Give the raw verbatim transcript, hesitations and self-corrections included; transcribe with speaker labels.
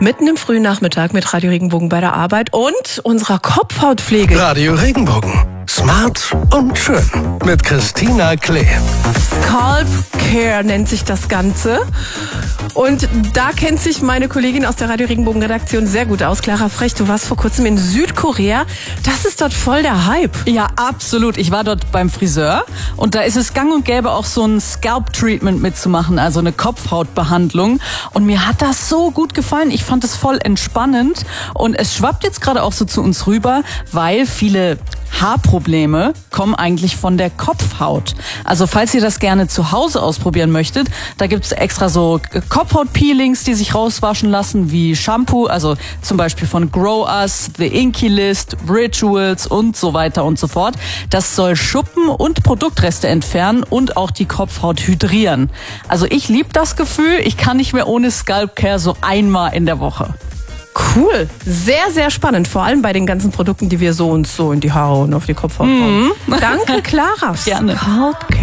Speaker 1: Mitten im frühen Nachmittag mit Radio Regenbogen bei der Arbeit und unserer Kopfhautpflege.
Speaker 2: Radio Regenbogen. Smart und schön. Mit Christina Klee.
Speaker 1: Scalp Care nennt sich das Ganze. Und da kennt sich meine Kollegin aus der Radio Regenbogen Redaktion sehr gut aus. Clara Frech, du warst vor kurzem in Südkorea. Das ist dort voll der Hype.
Speaker 3: Ja, absolut. Ich war dort beim Friseur und da ist es gang und gäbe auch so ein Scalp-Treatment mitzumachen, also eine Kopfhautbehandlung. Und mir hat das so gut gefallen. Ich fand es voll entspannend und es schwappt jetzt gerade auch so zu uns rüber, weil viele Haarprobleme kommen eigentlich von der Kopfhaut. Also falls ihr das gerne zu Hause ausprobieren möchtet, da gibt's extra so Kopfhautpeelings, die sich rauswaschen lassen, wie Shampoo, also zum Beispiel von Grow Us, The Inky List, Rituals und so weiter und so fort. Das soll Schuppen und Produktreste entfernen und auch die Kopfhaut hydrieren. Also ich liebe das Gefühl, ich kann nicht mehr ohne Scalp Care so einmal in der Woche.
Speaker 1: Cool. Sehr, sehr spannend. Vor allem bei den ganzen Produkten, die wir so und so in die Haare und auf die Kopfhaut
Speaker 3: Mhm.
Speaker 1: hauen. Danke, Clara.
Speaker 3: Gerne.
Speaker 1: Scalp Care.